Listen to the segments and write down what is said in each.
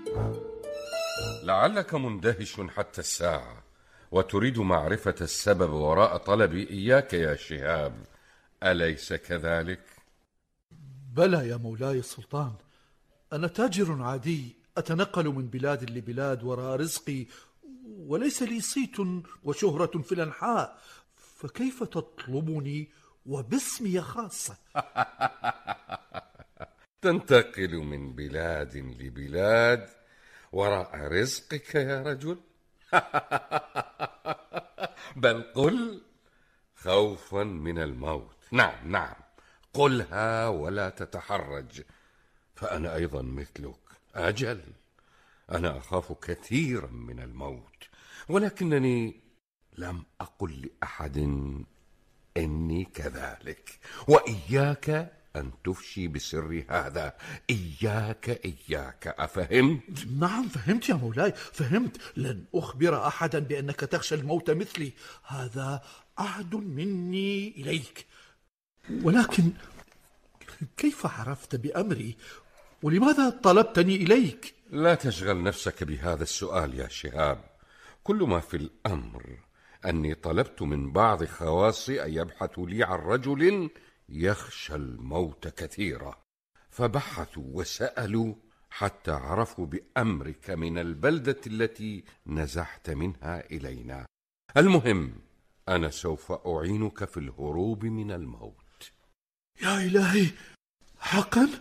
لعلك مندهش حتى الساعة وتريد معرفة السبب وراء طلبي إياك يا شهاب، أليس كذلك؟ بلى يا مولاي السلطان، أنا تاجر عادي أتنقل من بلاد لبلاد وراء رزقي، وليس لي صيت وشهرة في الأنحاء، فكيف تطلبني وباسمي خاصة؟ تنتقل من بلاد لبلاد وراء رزقك يا رجل؟ بل قل خوفا من الموت. نعم نعم، قلها ولا تتحرج، فأنا أيضا مثلك. أجل، أنا أخاف كثيرا من الموت، ولكنني لم أقل لأحد إني كذلك. وإياك أن تفشي بسر هذا، إياك إياك، أفهمت؟ نعم فهمت يا مولاي، فهمت. لن أخبر أحدا بأنك تخشى الموت مثلي، هذا عهد مني إليك. ولكن كيف عرفت بأمري؟ ولماذا طلبتني إليك؟ لا تشغل نفسك بهذا السؤال يا شهاب، كل ما في الأمر أني طلبت من بعض خواصي أن يبحثوا لي عن رجل يخشى الموت كثيرا، فبحثوا وسألوا حتى عرفوا بأمرك من البلدة التي نزحت منها إلينا. المهم، أنا سوف أعينك في الهروب من الموت. يا إلهي، حقا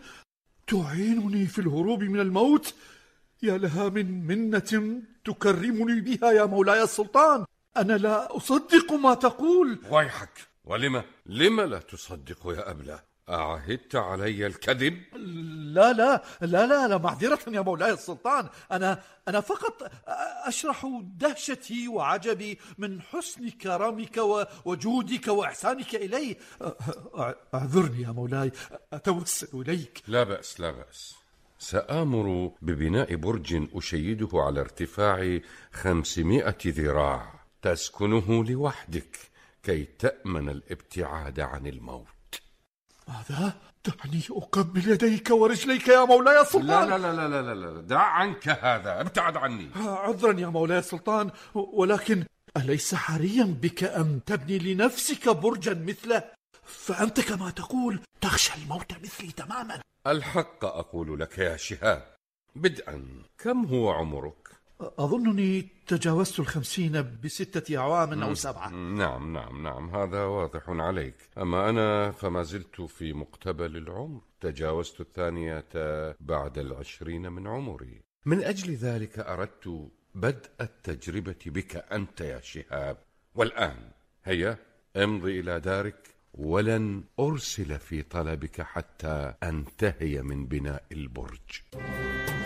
تعينني في الهروب من الموت؟ يا لها من منة تكرمني بها يا مولاي السلطان، أنا لا أصدق ما تقول. ويحك، لما لا تصدق يا أبلة؟ أعهدت علي الكذب؟ لا لا لا لا, لا معذرة يا مولاي السلطان، أنا فقط أشرح دهشتي وعجبي من حسن كرمك وجودك وإحسانك إلي. أعذرني يا مولاي، أتوسل إليك. لا بأس لا بأس، سآمر ببناء برج أشيده على ارتفاع 500 ذراع تسكنه لوحدك كي تأمن الابتعاد عن الموت. ماذا دعني أقبل يديك ورجليك يا مولاي السلطان؟ لا لا لا لا لا لا، دع عنك هذا، ابتعد عني. عذرا يا مولاي السلطان، ولكن أليس حريا بك أن تبني لنفسك برجا مثله؟ فأنت كما تقول تخشى الموت مثلي تماما. الحق أقول لك يا شهاب، بدءا كم هو عمرك؟ أظنني تجاوزت 50 ب6 أعوام أو 7. نعم نعم نعم، هذا واضح عليك. أما أنا فما زلت في مقتبل العمر، تجاوزت 2 بعد 20 من عمري. من أجل ذلك أردت بدء التجربة بك أنت يا شهاب. والآن هيا امضي إلى دارك، ولن أرسل في طلبك حتى أنتهي من بناء البرج.